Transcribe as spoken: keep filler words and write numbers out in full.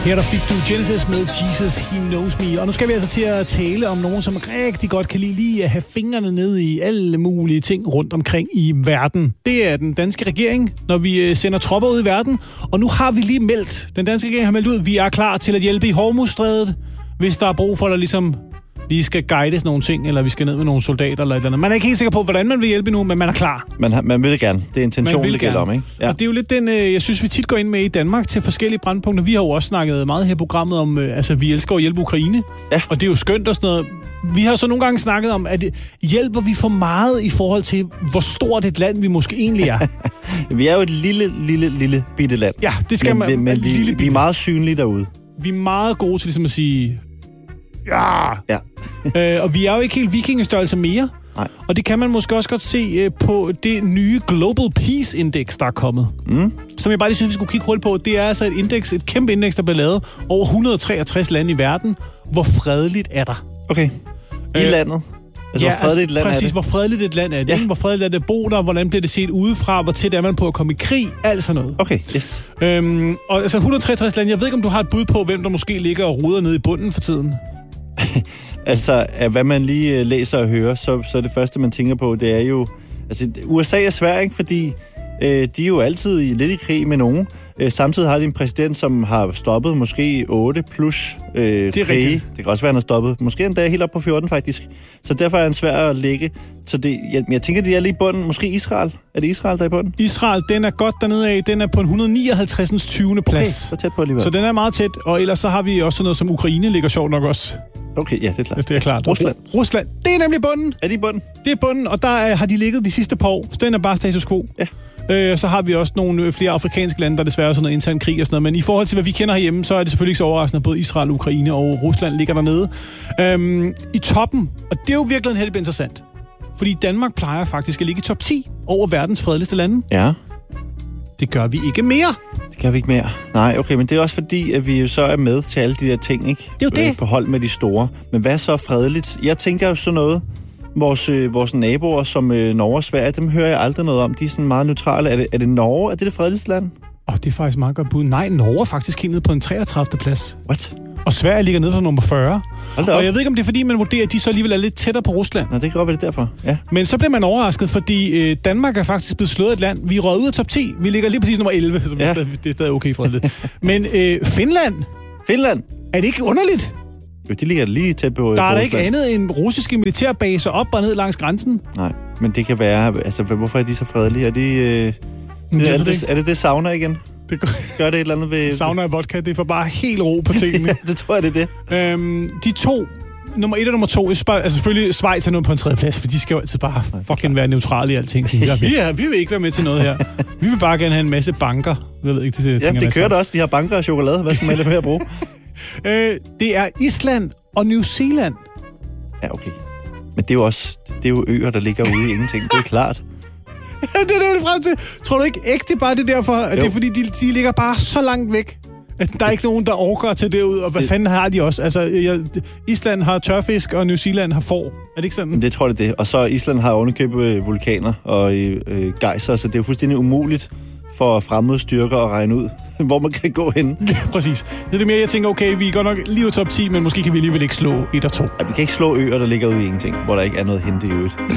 Her der fik du Genesis med Jesus, He Knows Me. Og nu skal vi altså til at tale om nogen, som rigtig godt kan lide lige at have fingrene ned i alle mulige ting rundt omkring i verden. Det er den danske regering, når vi sender tropper ud i verden. Og nu har vi lige meldt, den danske regering har meldt ud, at vi er klar til at hjælpe i Hormuzstrædet, hvis der er brug for, der ligesom lige skal guides nogle ting, eller vi skal ned med nogle soldater eller et eller andet. Man er ikke helt sikker på, hvordan man vil hjælpe nu, men man er klar. Man, man vil det gerne. Det er intentionen, det gælder om, ikke? Ja. Og det er jo lidt den, jeg synes, vi tit går ind med i Danmark til forskellige brandpunkter. Vi har jo også snakket meget her i programmet om, altså vi elsker at hjælpe Ukraine. Ja. Og det er jo skønt og sådan noget. Vi har så nogle gange snakket om, at hjælper vi for meget i forhold til, hvor stort et land vi måske egentlig er. Vi er jo et lille, lille, lille bitte land. Ja, det skal men, man. Men vi, lille vi er meget synlige derude. Vi er meget gode til ligesom at sige... Ja! Ja. øh, og vi er jo ikke helt vikingestørrelse mere. Nej. Og det kan man måske også godt se øh, på det nye Global Peace Index, der er kommet. Mm. Som jeg bare lige synes, vi skulle kigge hurtigt på. Det er altså et indeks, et kæmpe indeks, der bliver lavet over et hundrede og treogtres lande i verden. Hvor fredeligt er der? Okay. I øh, landet? Altså, ja, hvor fredeligt et land præcis, er det? hvor fredeligt et land er det. Ja. Hvor fredeligt er det at bo der? Hvordan bliver det set udefra? Hvor tæt er man på at komme i krig? Alt sådan noget. Okay, yes. Øhm, og altså et hundrede og treogtres lande. Jeg ved ikke, om du har et bud på, hvem der måske ligger og ruder nede i bunden for tiden. Altså, hvad man lige læser og hører, så, så det første, man tænker på, det er jo... Altså, U S A er svært, ikke? Fordi øh, de er jo altid i, lidt i krig med nogen. Øh, samtidig har de en præsident, som har stoppet måske otte plus øh, det er krige. rigtigt. Det kan også være, han har stoppet. Måske endda helt op på fjorten, faktisk. Så derfor er han svær at lægge. Så det, jeg, jeg tænker, de er lige i bunden. Måske Israel. Er det Israel, der er i bunden? Israel, den er godt dernede af. Den er på en et hundrede og nioghalvtreds. tyvende plads. Okay, så tæt på alligevel. Så den er meget tæt. Og ellers så har vi også sådan noget som Ukraine, ligger sjovt nok også. Okay, ja, det er klart. Det er klart. Rusland. Rusland, det er nemlig bunden. Er de i bunden? Det er bunden, og der øh, har de ligget de sidste par år. Så den er bare status quo. Ja. Øh, så har vi også nogle flere afrikanske lande, der desværre er sådan noget intern krig og sådan noget. Men i forhold til, hvad vi kender herhjemme, så er det selvfølgelig ikke så overraskende, at både Israel, Ukraine og Rusland ligger dernede. Øhm, I toppen, og det er jo virkelig helt interessant. Fordi Danmark plejer faktisk at ligge i top ti over verdens fredeligste lande. Ja. Det gør vi ikke mere. Det gør vi ikke mere. Nej, okay, men det er også fordi, at vi jo så er med til alle de der ting, ikke? Det er jo det. Øh, på hold med de store. Men hvad er så fredeligt? Jeg tænker jo sådan noget... Vores, øh, vores naboer, som øh, Norge og Sverige, dem hører jeg aldrig noget om. De er sådan meget neutrale. Er det, er det Norge? Er det det fredeligste land? Åh, oh, det er faktisk meget godt bud. Nej, Norge er faktisk helt nede på en treogtredivte plads. What? Og Sverige ligger nede på nummer fyrre. Og jeg ved ikke, om det er, fordi man vurderer, at de så alligevel er lidt tættere på Rusland. Nå, det kan godt være det derfor. Ja. Men så bliver man overrasket, fordi øh, Danmark er faktisk blevet slået et land. Vi er røget ud af top ti. Vi ligger lige præcis nummer elleve, som ja. er, det er stadig okay fredeligt. Men øh, Finland? Finland? Er det ikke underligt? Jo, de ligger lige tæt på. Der er der ikke andet end russiske militærbaser op og ned langs grænsen. Nej, men det kan være... Altså, hvorfor er de så fredelige? Er, de, øh, er, det, det, er det det sauna igen? Det gør, gør det et eller andet ved... Sauna og vodka, det får bare helt ro på tingene. Ja, det tror jeg, det er det. Øhm, de to, nummer et og nummer to, altså selvfølgelig Schweiz er nu på en tredje plads, for de skal jo altid bare fucking være neutrale i alting. Så ja, vi, er, vi vil ikke være med til noget her. Vi vil bare gerne have en masse banker. Jeg ved ikke, det, ja, det kører da også. De har banker og chokolade. Hvad skal man lade med at bruge? øh, det er Island og New Zealand. Ja, okay. Men det er jo også det er jo øer, der ligger ude i ingenting. Det er klart. det er det frem til. Tror du ikke ægte bare det derfor? At det er fordi, de, de ligger bare så langt væk, at der er ikke nogen, der orker til det ud. Og hvad det, fanden har de også? Altså, jeg, Island har tørfisk, og New Zealand har får. Er det ikke sådan? Det tror jeg, det er. Og så Island har ovenikøbet vulkaner og øh, gejser, så det er jo fuldstændig umuligt for fremmede styrker at regne ud, hvor man kan gå hen. Ja, præcis. Det er mere, jeg tænker, okay, vi er godt nok lige i top ti, men måske kan vi alligevel ikke slå et og to. Ja, vi kan ikke slå øer, der ligger ude i ingenting, hvor der ikke er noget at hente i øvrigt.